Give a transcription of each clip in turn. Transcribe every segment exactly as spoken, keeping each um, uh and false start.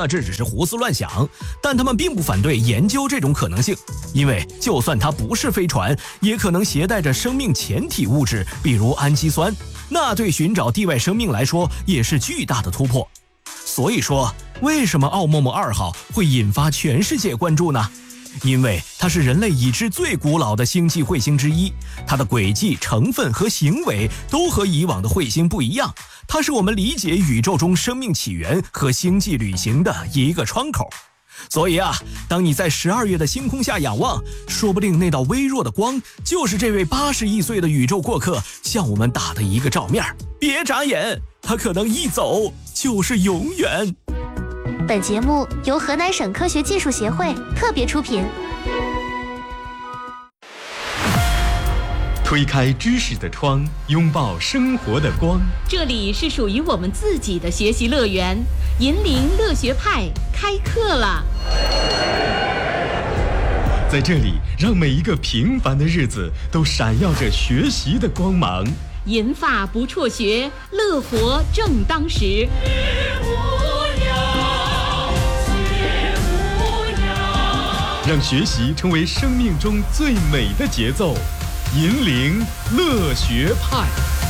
这只是胡思乱想，但他们并不反对研究这种可能性，因为就算它不是飞船，也可能携带着生命前体物质，比如氨基酸，那对寻找地外生命来说也是巨大的突破。所以说，为什么奥莫莫二号会引发全世界关注呢？因为它是人类已知最古老的星际彗星之一，它的轨迹、成分和行为都和以往的彗星不一样，它是我们理解宇宙中生命起源和星际旅行的一个窗口。所以啊，当你在十二月的星空下仰望，说不定那道微弱的光就是这位八十亿岁的宇宙过客向我们打的一个照面。别眨眼，他可能一走就是永远。 本节目由河南省科学技术协会特别出品。 推开知识的窗，拥抱生活的光。 这里是属于我们自己的学习乐园，银铃乐学派开课了。 在这里，让每一个平凡的日子都闪耀着学习的光芒。 银发不辍学，乐活正当时。 让学习成为生命中最美的节奏，银铃乐学派。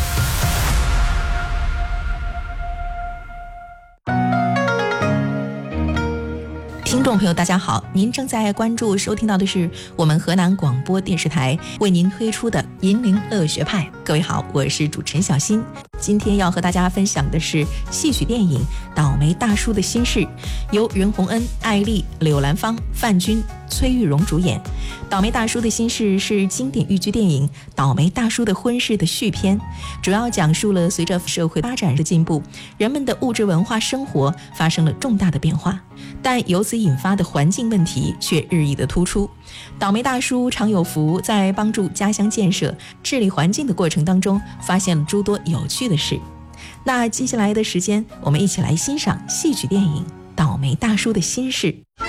听众朋友大家好，您正在关注收听到的是我们河南广播电视台为您推出的银铃乐学派。各位好，我是主持人小新。今天要和大家分享的是戏曲电影《倒霉大叔的心事》，由任鸿恩、艾丽、柳兰芳、范军、崔玉荣主演。《倒霉大叔的心事》是经典豫剧电影《倒霉大叔的婚事》的续篇，主要讲述了随着社会发展的进步，人们的物质文化生活发生了重大的变化，但由此引发的环境问题却日益的突出。倒霉大叔常有福在帮助家乡建设、治理环境的过程当中，发现了诸多有趣的事。那接下来的时间，我们一起来欣赏戏曲电影《倒霉大叔的心事》。